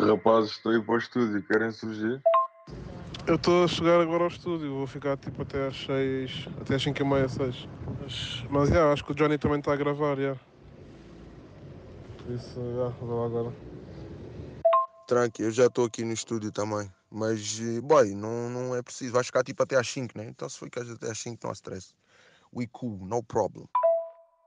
Rapazes, estou a ir para o estúdio, querem surgir? Eu estou a chegar agora ao estúdio, vou ficar tipo até às 6, até às 5h30, 6. Mas acho que o Johnny também está a gravar, Por isso, vou lá agora. Tranqui, eu já estou aqui no estúdio também. Mas, boy, não é preciso. Vais ficar tipo até às 5, né? Então se for que até às 5 não há stress. We cool, no problem.